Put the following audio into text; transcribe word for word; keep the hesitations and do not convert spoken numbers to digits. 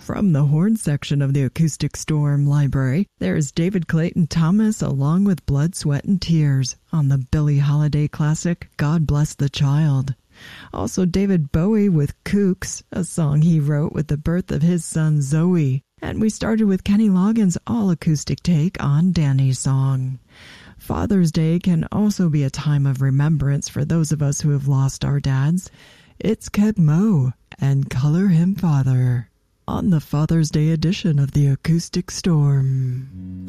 From the horn section of the Acoustic Storm Library, there's David Clayton Thomas along with Blood, Sweat, and Tears on the Billie Holiday classic, God Bless the Child. Also David Bowie with Kooks, a song he wrote with the birth of his son Zoe. And we started with Kenny Loggins' all-acoustic take on Danny's song. Father's Day can also be a time of remembrance for those of us who have lost our dads. It's Keb Mo and Color Him Father on the Father's Day edition of the Acoustic Storm.